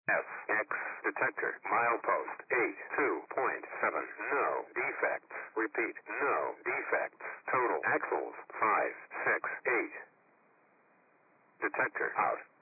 FX detector, milepost 82.7, no defects. Repeat, no defects. Total axles 5, 6, 8. Detector out.